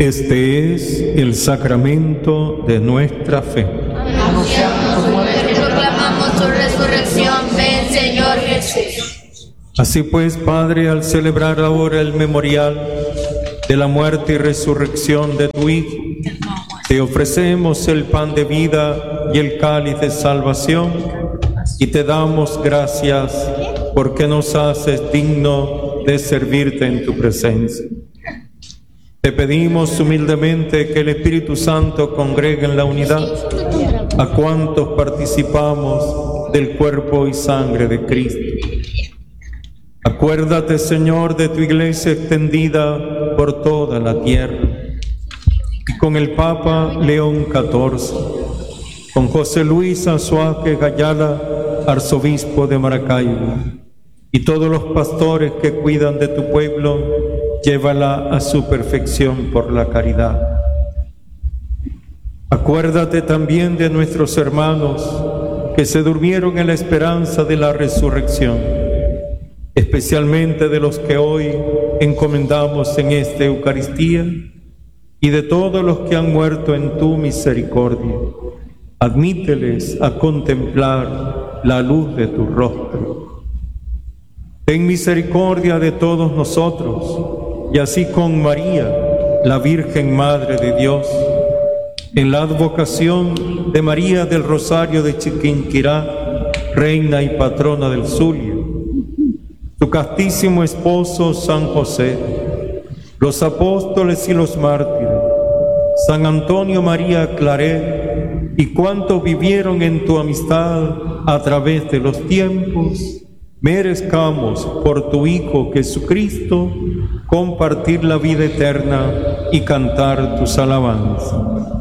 Este es el sacramento de nuestra fe. Anunciamos tu muerte y proclamamos tu resurrección. Ven, Señor Jesús. Así pues, Padre, al celebrar ahora el memorial de la muerte y resurrección de tu Hijo, te ofrecemos el pan de vida y el cáliz de salvación, y te damos gracias porque nos haces digno de servirte en tu presencia. Te pedimos humildemente que el Espíritu Santo congregue en la unidad a cuantos participamos del cuerpo y sangre de Cristo. Acuérdate, Señor, de tu Iglesia extendida por toda la tierra, y con el Papa León XIV, con José Luis Azuaje Gayala, arzobispo de Maracaibo, y todos los pastores que cuidan de tu pueblo, llévala a su perfección por la caridad. Acuérdate también de nuestros hermanos que se durmieron en la esperanza de la resurrección, especialmente de los que hoy encomendamos en esta Eucaristía y de todos los que han muerto en tu misericordia. Admíteles a contemplar la luz de tu rostro. Ten misericordia de todos nosotros, y así con María, la Virgen Madre de Dios, en la advocación de María del Rosario de Chiquinquirá, reina y patrona del Zulia, su castísimo esposo San José, los apóstoles y los mártires, San Antonio María Claret, y cuantos vivieron en tu amistad a través de los tiempos, merezcamos por tu Hijo Jesucristo compartir la vida eterna y cantar tus alabanzas.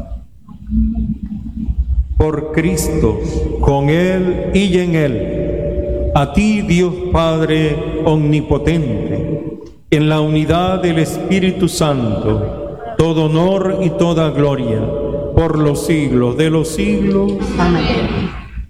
Por Cristo, con Él y en Él, a ti, Dios Padre omnipotente, en la unidad del Espíritu Santo, todo honor y toda gloria, por los siglos de los siglos. Amén.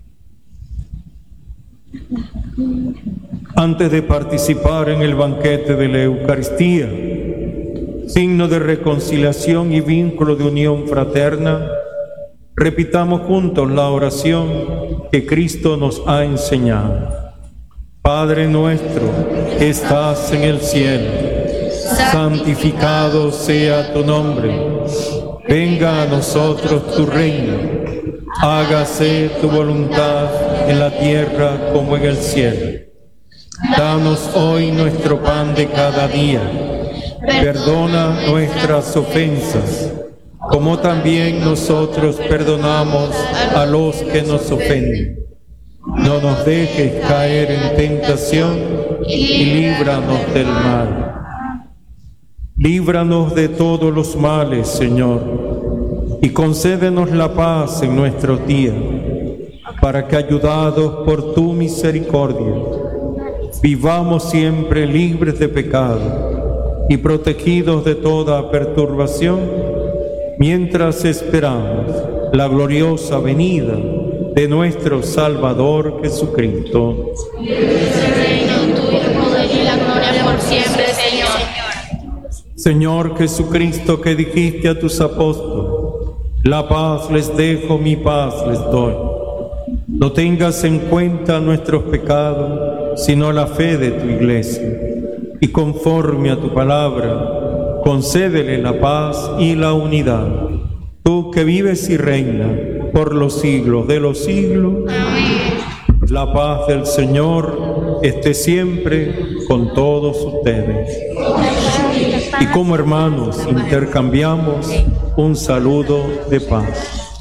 Antes de participar en el banquete de la Eucaristía, signo de reconciliación y vínculo de unión fraterna, repitamos juntos la oración que Cristo nos ha enseñado. Padre nuestro que estás en el cielo, santificado sea tu nombre. Venga a nosotros tu reino. Hágase tu voluntad en la tierra como en el cielo. Danos hoy nuestro pan de cada día. Perdona nuestras ofensas, como también nosotros perdonamos a los que nos ofenden. No nos dejes caer en tentación y líbranos del mal. Líbranos de todos los males, Señor, y concédenos la paz en nuestros días, para que, ayudados por tu misericordia, vivamos siempre libres de pecado y protegidos de toda perturbación, mientras esperamos la gloriosa venida de nuestro Salvador Jesucristo. Reino tuyo, el poder y la gloria por siempre, Señor. Señor Jesucristo, que dijiste a tus apóstoles: la paz les dejo, mi paz les doy. No tengas en cuenta nuestros pecados, sino la fe de tu Iglesia. Y conforme a tu palabra, concédele la paz y la unidad. Tú que vives y reinas por los siglos de los siglos. Amén. La paz del Señor esté siempre con todos ustedes. Y como hermanos intercambiamos un saludo de paz.